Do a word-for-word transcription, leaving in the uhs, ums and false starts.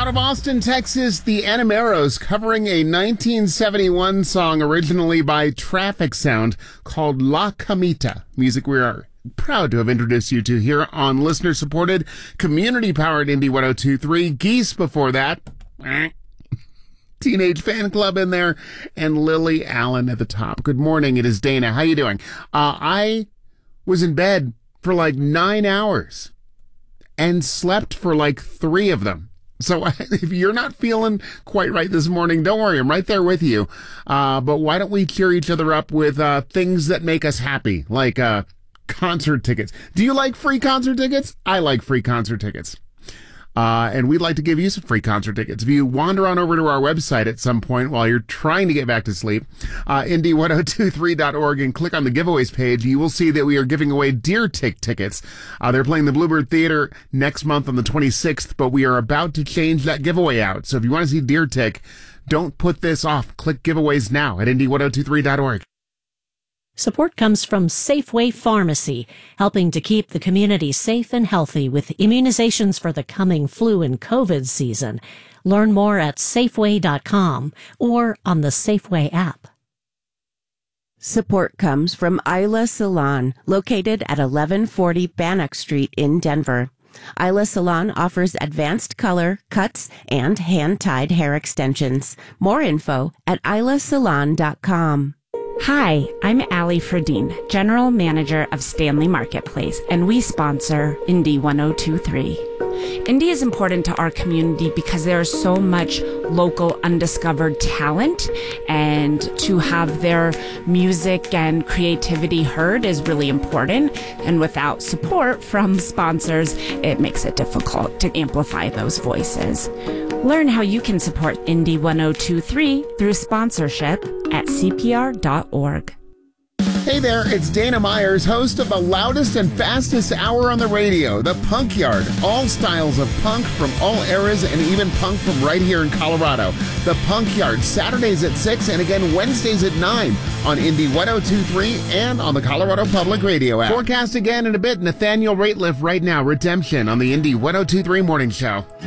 Out of Austin, Texas, the Animeros covering a nineteen seventy-one song originally by Traffic Sound called La Camita. Music we are proud to have introduced you to here on listener-supported, community-powered Indie one oh two point three. Geese before that. Teenage Fan Club in there, and Lily Allen at the top. Good morning. It is Dana. How you doing? Uh, I was in bed for like nine hours and slept for like three of them. So if you're not feeling quite right this morning, don't worry. I'm right there with you. Uh, but why don't we cheer each other up with uh, things that make us happy, like uh, concert tickets. Do you like free concert tickets? I like free concert tickets. Uh, and we'd like to give you some free concert tickets. If you wander on over to our website at some point while you're trying to get back to sleep, uh, indie one oh two three dot org, and click on the giveaways page, you will see that we are giving away Deer Tick tickets. Uh, they're playing the Bluebird Theater next month on the twenty-sixth, but we are about to change that giveaway out. So if you want to see Deer Tick, don't put this off. Click giveaways now at indie one oh two three dot org. Support comes from Safeway Pharmacy, helping to keep the community safe and healthy with immunizations for the coming flu and COVID season. Learn more at Safeway dot com or on the Safeway app. Support comes from Isla Salon, located at eleven forty Bannock Street in Denver. Isla Salon offers advanced color, cuts, and hand-tied hair extensions. More info at isla salon dot com. Hi, I'm Allie Fredine, General Manager of Stanley Marketplace, and we sponsor Indie one oh two point three. Indie is important to our community because there is so much local undiscovered talent, and to have their music and creativity heard is really important. And without support from sponsors, it makes it difficult to amplify those voices. Learn how you can support Indie one oh two point three through sponsorship at c p r dot org. Hey there, it's Dana Myers, host of the loudest and fastest hour on the radio, The Punk Yard. All styles of punk from all eras, and even punk from right here in Colorado. The Punk Yard, Saturdays at six and again Wednesdays at nine on Indie one oh two point three and on the Colorado Public Radio app. Forecast again in a bit. Nathaniel Rateliff right now, Redemption on the Indie one oh two point three Morning Show.